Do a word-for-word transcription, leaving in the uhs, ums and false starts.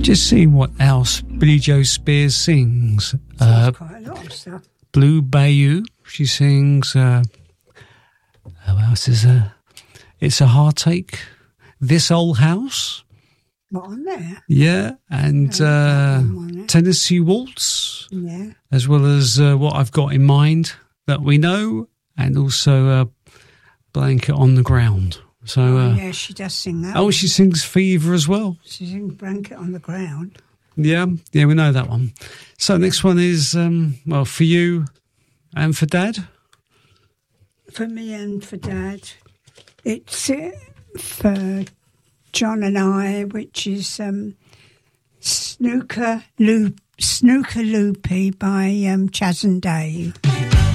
Just seeing what else Billie Joe Spears sings. Uh, quite a lot of stuff. Blue Bayou, she sings. Uh, who else is there? It's a Heartache. This Old House. What on there? Yeah, and uh, Tennessee Waltz. Yeah. As well as uh, What I've Got in Mind That We Know, and also uh, Blanket on the Ground. So, uh, oh, yeah, she does sing that. Oh, one. she sings Fever as well. She sings Blanket on the Ground. Yeah, yeah, we know that one. So next one is, um, well, for you and for Dad. For me and for Dad. It's uh, for John and I, which is um, Snooker Loop, Snooker Loopy by um, Chas and Dave.